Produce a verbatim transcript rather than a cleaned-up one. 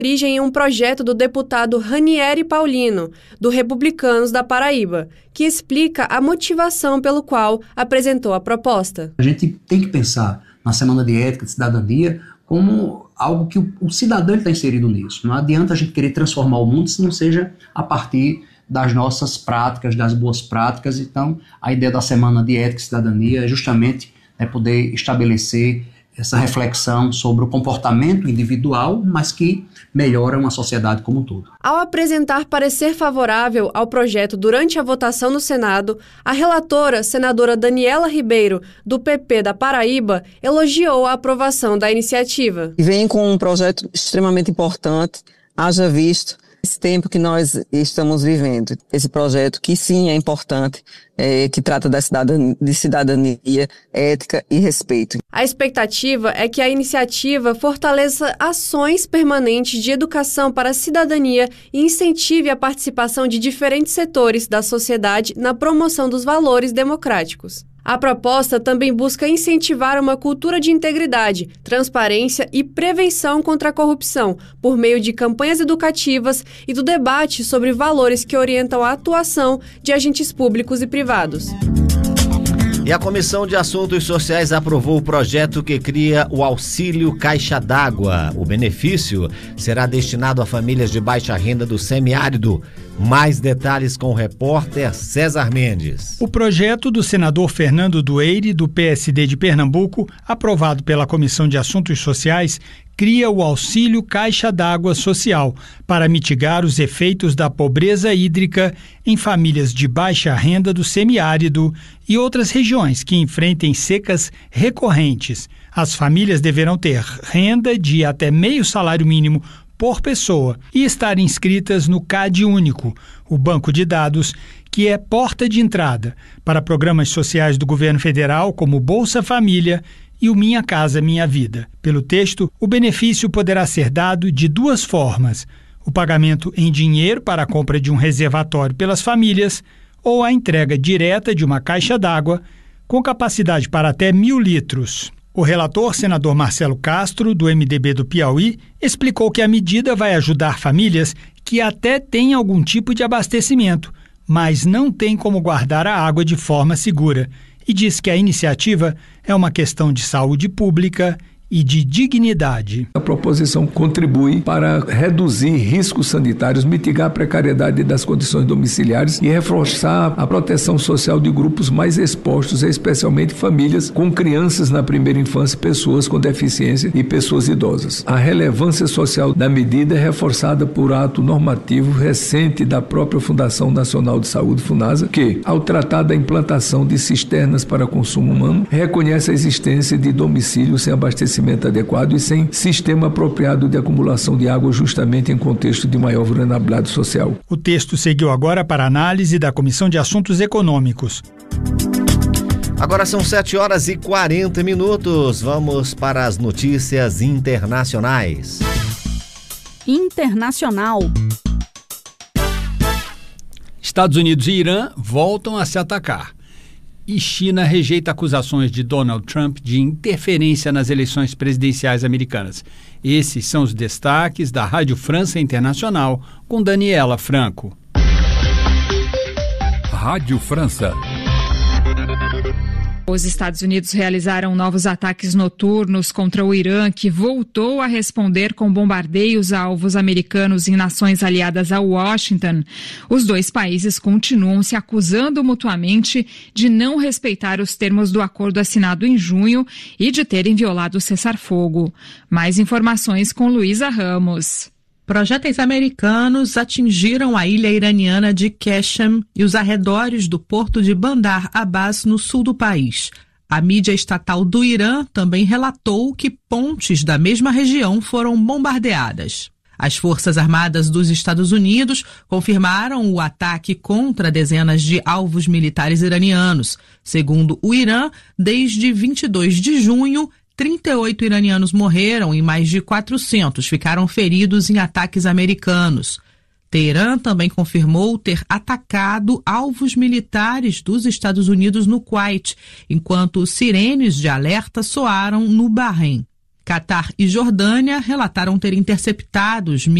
origem em um projeto do deputado Ranieri Paulino, do Republicanos da Paraíba, que explica a motivação pelo qual apresentou a proposta. A gente tem que pensar na Semana de Ética, de Cidadania, como algo que o, o cidadão está inserido nisso. Não adianta a gente querer transformar o mundo se não seja a partir das nossas práticas, das boas práticas. Então, a ideia da Semana de Ética e Cidadania é justamente né, poder estabelecer essa reflexão sobre o comportamento individual, mas que melhora uma sociedade como um todo. Ao apresentar parecer favorável ao projeto durante a votação no Senado, a relatora, senadora Daniela Ribeiro, do P P da Paraíba, elogiou a aprovação da iniciativa. Vem com um projeto extremamente importante, haja visto esse tempo que nós estamos vivendo. Esse projeto que sim é importante, é, que trata da cidadania, de cidadania, ética e respeito. A expectativa é que a iniciativa fortaleça ações permanentes de educação para a cidadania e incentive a participação de diferentes setores da sociedade na promoção dos valores democráticos. A proposta também busca incentivar uma cultura de integridade, transparência e prevenção contra a corrupção, por meio de campanhas educativas e do debate sobre valores que orientam a atuação de agentes públicos e privados. E a Comissão de Assuntos Sociais aprovou o projeto que cria o Auxílio Caixa d'Água. O benefício será destinado a famílias de baixa renda do semiárido. Mais detalhes com o repórter César Mendes. O projeto do senador Fernando Dueire, do P S D de Pernambuco, aprovado pela Comissão de Assuntos Sociais, cria o Auxílio Caixa d'Água Social para mitigar os efeitos da pobreza hídrica em famílias de baixa renda do semiárido e outras regiões que enfrentem secas recorrentes. As famílias deverão ter renda de até meio salário mínimo por pessoa e estar inscritas no CAD Único, o banco de dados que é porta de entrada para programas sociais do governo federal como Bolsa Família e o Minha Casa Minha Vida. Pelo texto, o benefício poderá ser dado de duas formas: o pagamento em dinheiro para a compra de um reservatório pelas famílias ou a entrega direta de uma caixa d'água com capacidade para até mil litros. O relator, senador Marcelo Castro, do M D B do Piauí, explicou que a medida vai ajudar famílias que até têm algum tipo de abastecimento, mas não têm como guardar a água de forma segura, e diz que a iniciativa é uma questão de saúde pública e de dignidade. A proposição contribui para reduzir riscos sanitários, mitigar a precariedade das condições domiciliares e reforçar a proteção social de grupos mais expostos, especialmente famílias com crianças na primeira infância, pessoas com deficiência e pessoas idosas. A relevância social da medida é reforçada por ato normativo recente da própria Fundação Nacional de Saúde, FUNASA, que, ao tratar da implantação de cisternas para consumo humano, reconhece a existência de domicílios sem abastecimento adequado e sem sistema apropriado de acumulação de água, justamente em contexto de maior vulnerabilidade social. O texto seguiu agora para análise da Comissão de Assuntos Econômicos. Agora são sete horas e quarenta minutos. Vamos para as notícias internacionais. Internacional. Estados Unidos e Irã voltam a se atacar. E China rejeita acusações de Donald Trump de interferência nas eleições presidenciais americanas. Esses são os destaques da Rádio França Internacional, com Daniela Franco. Rádio França. Os Estados Unidos realizaram novos ataques noturnos contra o Irã, que voltou a responder com bombardeios a alvos americanos em nações aliadas a Washington. Os dois países continuam se acusando mutuamente de não respeitar os termos do acordo assinado em junho e de terem violado o cessar-fogo. Mais informações com Luísa Ramos. Projéteis americanos atingiram a ilha iraniana de Qeshm e os arredores do porto de Bandar Abbas, no sul do país. A mídia estatal do Irã também relatou que pontes da mesma região foram bombardeadas. As Forças Armadas dos Estados Unidos confirmaram o ataque contra dezenas de alvos militares iranianos. Segundo o Irã, desde vinte e dois de junho, trinta e oito iranianos morreram e mais de quatrocentos ficaram feridos em ataques americanos. Teherã também confirmou ter atacado alvos militares dos Estados Unidos no Kuwait, enquanto sirenes de alerta soaram no Bahrein. Catar e Jordânia relataram ter interceptado os